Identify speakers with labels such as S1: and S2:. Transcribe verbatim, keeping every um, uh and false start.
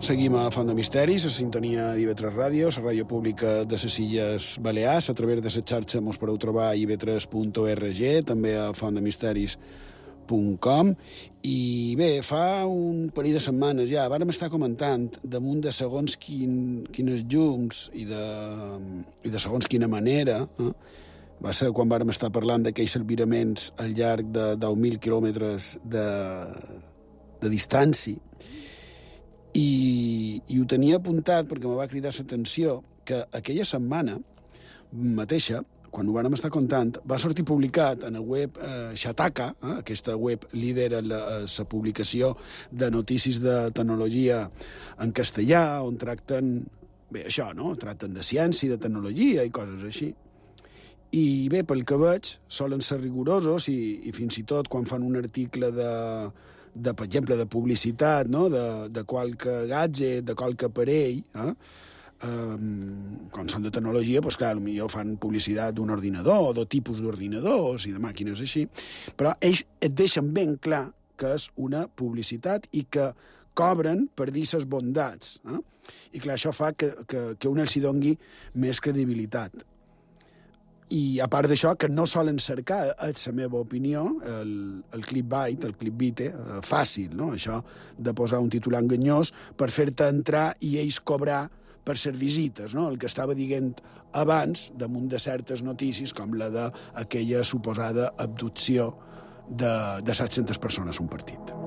S1: Seguim a Font de Misteris, a sintonia d'I V tres Ràdio, la ràdio pública de les Illes Balears. A través de la xarxa mos podeu trobar a i ve tres punt org, també a font de misteris punt com. I bé, fa un parell de setmanes ja vàrem estar comentant damunt de segons quin, quines llums i de, i de segons quina manera, eh? Va ser quan vàrem estar parlant d'aquells albiraments al llarg de deu mil quilòmetres de, de distància. I, i ho tenia apuntat perquè me va cridar l'atenció que aquella setmana mateixa, quan ho vàrem estar contant, va sortir publicat en el web eh, Shataka, eh, aquesta web líder en la, la publicació de notícies de tecnologia en castellà, on tracten, bé, això, no? Tracten de ciència, de tecnologia i coses així. I bé, pel que veig, solen ser rigorosos i, i fins i tot quan fan un article de... de, per exemple, de publicitat, no? de, de qualque gadget, de qualque aparell, eh? Um, quan són de tecnologia, doncs clar, potser fan publicitat d'un ordinador, de tipus d'ordinadors i de màquines així, però ells et deixen ben clar que és una publicitat i que cobren per dir ses bondats. Eh? I clar, això fa que, que, que un els hi doni més credibilitat. I a part d'això, que no solen cercar, és la meva opinió, el, el clickbait, el clickbait, eh, fàcil, no? Això de posar un titular enganyós per fer-te entrar i ells cobrar per ser visites, no? El que estava dient abans damunt de certes notícies, com la d'aquella suposada abducció de, de set-centes persones a un partit.